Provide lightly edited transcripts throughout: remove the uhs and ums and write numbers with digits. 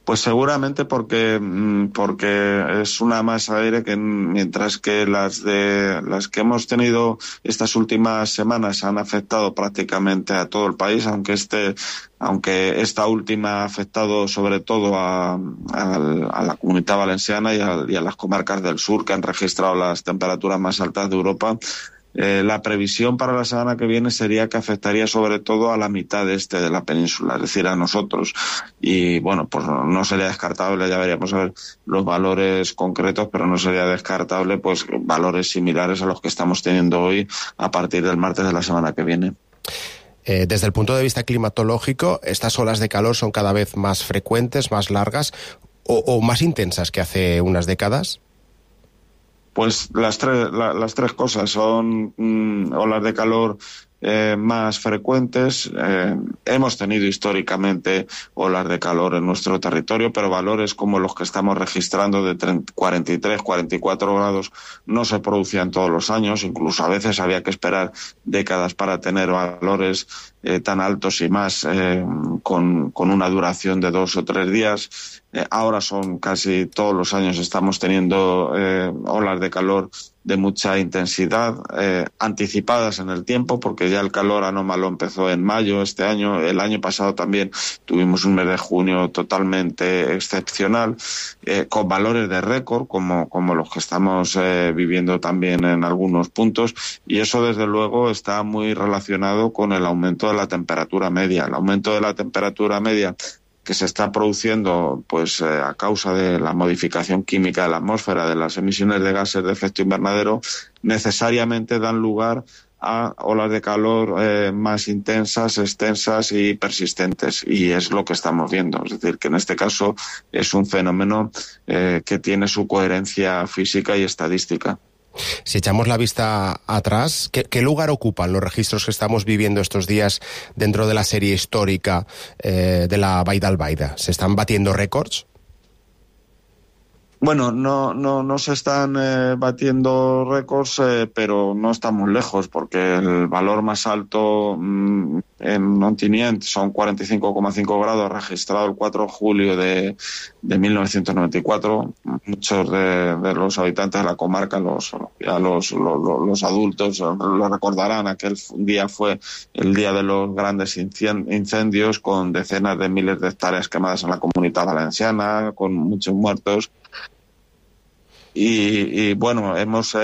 Pues seguramente porque es una masa de aire que, mientras que las que hemos tenido estas últimas semanas han afectado prácticamente a todo el país, aunque esta última ha afectado sobre todo a la Comunitat Valenciana y a las comarcas del sur, que han registrado las temperaturas más altas de Europa. La previsión para la semana que viene sería que afectaría sobre todo a la mitad este de la península, es decir, a nosotros. Y bueno, pues no sería descartable, ya veríamos a ver los valores concretos, pero no sería descartable pues valores similares a los que estamos teniendo hoy a partir del martes de la semana que viene. Desde el punto de vista climatológico, ¿estas olas de calor son cada vez más frecuentes, más largas o más intensas que hace unas décadas? Pues las tres cosas son olas de calor más frecuentes. Hemos tenido históricamente olas de calor en nuestro territorio, pero valores como los que estamos registrando de 43, 44 grados no se producían todos los años. Incluso a veces había que esperar décadas para tener valores tan altos y más con una duración de 2 o 3 días. Ahora son casi todos los años estamos teniendo olas de calor de mucha intensidad, anticipadas en el tiempo, porque ya el calor anómalo empezó en mayo este año. El año pasado también tuvimos un mes de junio totalmente excepcional, con valores de récord, como los que estamos viviendo también en algunos puntos, y eso desde luego está muy relacionado con el aumento de la temperatura media. El aumento de la temperatura media que se está produciendo pues a causa de la modificación química de la atmósfera, de las emisiones de gases de efecto invernadero, necesariamente dan lugar a olas de calor más intensas, extensas y persistentes, y es lo que estamos viendo. Es decir, que en este caso es un fenómeno que tiene su coherencia física y estadística. Si echamos la vista atrás, ¿qué lugar ocupan los registros que estamos viviendo estos días dentro de la serie histórica de la Vall d'Albaida? ¿Se están batiendo récords? Bueno, no se están batiendo récords, pero no estamos lejos, porque el valor más alto en Ontinyent son 45,5 grados, registrado el 4 de julio de 1994. Muchos de los habitantes de la comarca, los adultos, lo recordarán. Aquel día fue el día de los grandes incendios, con decenas de miles de hectáreas quemadas en la Comunitat Valenciana, con muchos muertos. Y bueno, hemos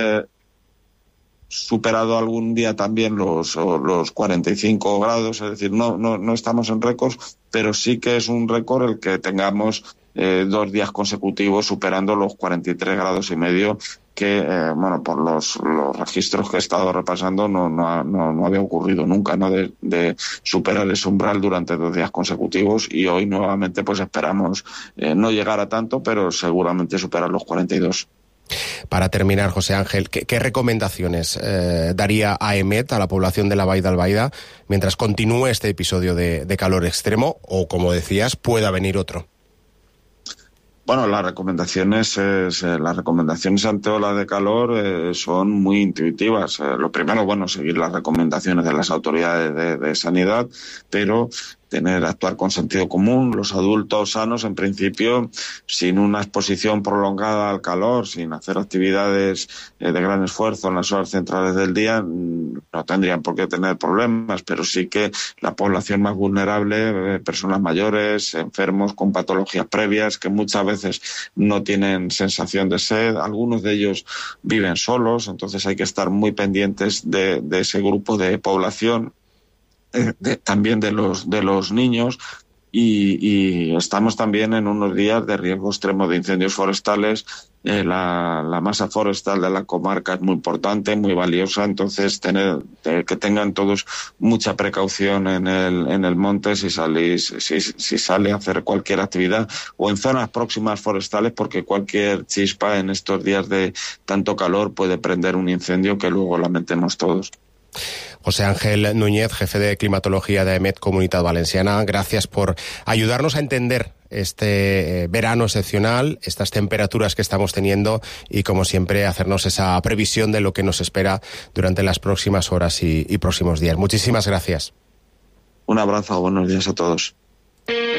superado algún día también los 45 grados, es decir, no estamos en récords, pero sí que es un récord el que tengamos 2 días consecutivos superando los 43 grados y medio, que bueno, por los registros que he estado repasando no había ocurrido nunca, ¿no? De superar ese umbral durante 2 días consecutivos, y hoy nuevamente pues esperamos no llegar a tanto, pero seguramente superar los 42. Para terminar, José Ángel, ¿qué recomendaciones daría AEMET a la población de la Vall d'Albaida mientras continúe este episodio de calor extremo, o, como decías, pueda venir otro? Bueno, las recomendaciones ante olas de calor son muy intuitivas. Lo primero, bueno, seguir las recomendaciones de las autoridades de sanidad, pero actuar con sentido común. Los adultos sanos, en principio, sin una exposición prolongada al calor, sin hacer actividades de gran esfuerzo en las horas centrales del día, no tendrían por qué tener problemas, pero sí que la población más vulnerable, personas mayores, enfermos con patologías previas, que muchas veces no tienen sensación de sed, algunos de ellos viven solos, entonces hay que estar muy pendientes de ese grupo de población. También de los niños, y estamos también en unos días de riesgo extremo de incendios forestales. La masa forestal de la comarca es muy importante, muy valiosa, entonces que tengan todos mucha precaución en el monte si sale a hacer cualquier actividad, o en zonas próximas forestales, porque cualquier chispa en estos días de tanto calor puede prender un incendio que luego lamentemos todos. José Ángel Núñez, jefe de climatología de AEMET Comunitat Valenciana, gracias por ayudarnos a entender este verano excepcional, estas temperaturas que estamos teniendo, y, como siempre, hacernos esa previsión de lo que nos espera durante las próximas horas y próximos días. Muchísimas gracias. Un abrazo, buenos días a todos.